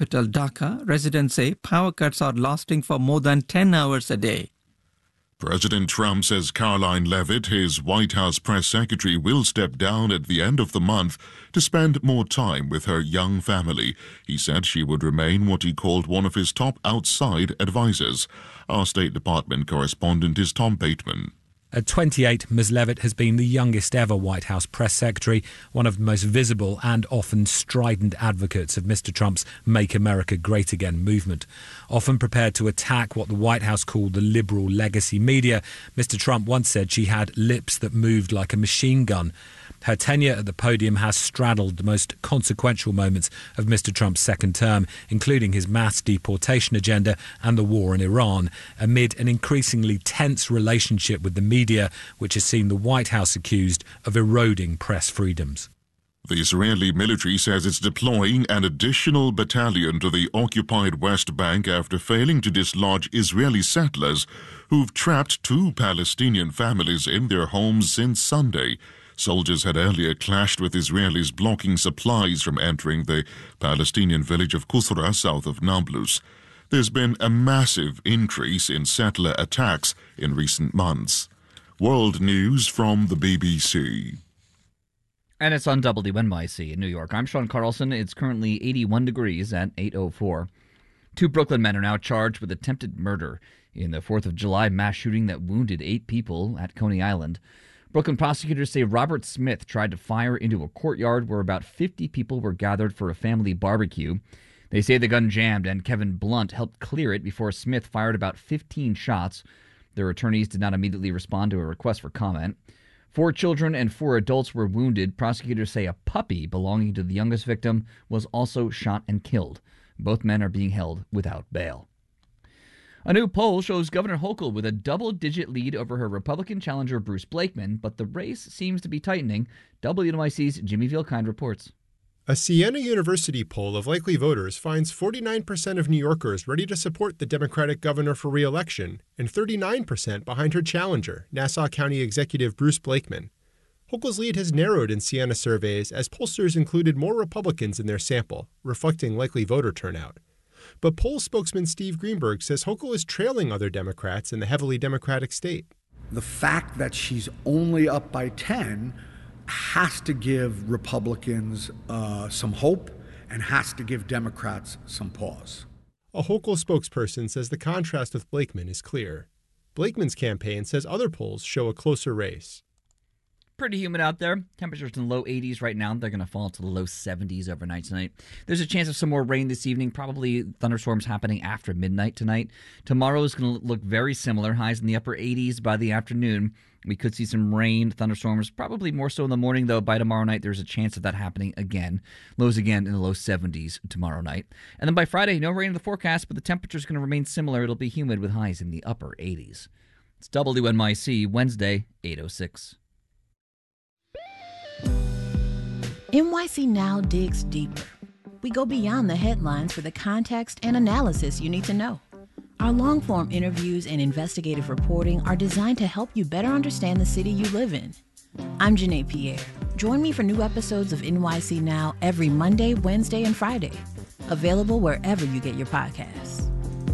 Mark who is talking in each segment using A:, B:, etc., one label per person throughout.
A: capital Dhaka, residents say power cuts are lasting for more than 10 hours a day.
B: President Trump says Caroline Leavitt, his White House press secretary, will step down at the end of the month to spend more time with her young family. He said she would remain what he called one of his top outside advisors. Our State Department correspondent is Tom Bateman.
C: At 28, Ms. Leavitt has been the youngest ever White House press secretary, one of the most visible and often strident advocates of Mr. Trump's Make America Great Again movement. Often prepared to attack what the White House called the liberal legacy media, Mr. Trump once said she had lips that moved like a machine gun. Her tenure at the podium has straddled the most consequential moments of Mr. Trump's second term, including his mass deportation agenda and the war in Iran, amid an increasingly tense relationship with the media, which has seen the White House accused of eroding press freedoms.
B: The Israeli military says it's deploying an additional battalion to the occupied West Bank after failing to dislodge Israeli settlers who've trapped 2 Palestinian families in their homes since Sunday. Soldiers had earlier clashed with Israelis blocking supplies from entering the Palestinian village of Kusra south of Nablus. There's been a massive increase in settler attacks in recent months. World news from the BBC.
D: And it's on WNYC in New York. I'm Sean Carlson. It's currently 81 degrees at 8:04. 2 Brooklyn men are now charged with attempted murder in the 4th of July mass shooting that wounded 8 people at Coney Island. Brooklyn prosecutors say Robert Smith tried to fire into a courtyard where about 50 people were gathered for a family barbecue. They say the gun jammed and Kevin Blunt helped clear it before Smith fired about 15 shots. Their attorneys did not immediately respond to a request for comment. 4 children and 4 adults were wounded. Prosecutors say a puppy belonging to the youngest victim was also shot and killed. Both men are being held without bail. A new poll shows Governor Hochul with a double-digit lead over her Republican challenger Bruce Blakeman, but the race seems to be tightening. WNYC's Jimmy Vielkind reports.
E: A Siena University poll of likely voters finds 49% of New Yorkers ready to support the Democratic governor for re-election and 39% behind her challenger, Nassau County Executive Bruce Blakeman. Hochul's lead has narrowed in Siena surveys as pollsters included more Republicans in their sample, reflecting likely voter turnout. But poll spokesman Steve Greenberg says Hochul is trailing other Democrats in the heavily Democratic state.
F: The fact that she's only up by 10 has to give Republicans some hope and has to give Democrats some pause.
E: A Hochul spokesperson says the contrast with Blakeman is clear. Blakeman's campaign says other polls show a closer race.
D: Pretty humid out there. Temperatures in the low 80s right now. They're going to fall to the low 70s overnight tonight. There's a chance of some more rain this evening, probably thunderstorms happening after midnight tonight. Tomorrow is going to look very similar. Highs in the upper 80s by the afternoon. We could see some rain, thunderstorms, probably more so in the morning, though. By tomorrow night, there's a chance of that happening again. Lows again in the low 70s tomorrow night. And then by Friday, no rain in the forecast, but the temperature is going to remain similar. It'll be humid with highs in the upper 80s. It's WNYC, Wednesday, 8:06.
G: NYC Now digs deeper. We go beyond the headlines for the context and analysis you need to know. Our long-form interviews and investigative reporting are designed to help you better understand the city you live in. I'm Janae Pierre. Join me for new episodes of NYC Now every Monday, Wednesday, and Friday. Available wherever you get your podcasts.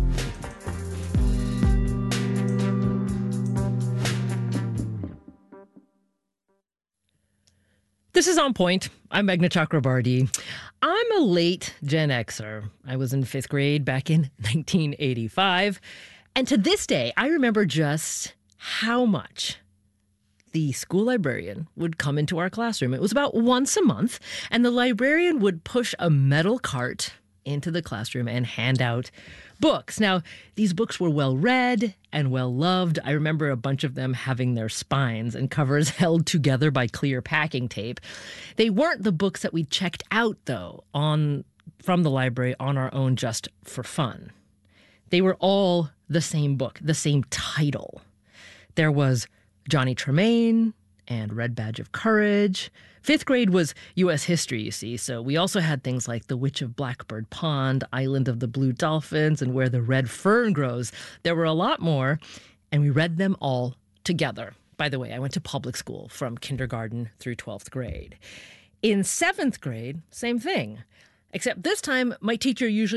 H: This is On Point. I'm Meghna Chakrabarty. I'm a late Gen Xer. I was in 5th grade back in 1985. And to this day, I remember just how much the school librarian would come into our classroom. It was about once a month, and the librarian would push a metal cart into the classroom and hand out books. Now, these books were well read and well loved. I remember a bunch of them having their spines and covers held together by clear packing tape. They weren't the books that we checked out, though, from the library on our own just for fun. They were all the same book, the same title. There was Johnny Tremaine and Red Badge of Courage. 5th grade was U.S. history, you see, so we also had things like The Witch of Blackbird Pond, Island of the Blue Dolphins, and Where the Red Fern Grows. There were a lot more, and we read them all together. By the way, I went to public school from kindergarten through 12th grade. In 7th grade, same thing, except this time my teacher usually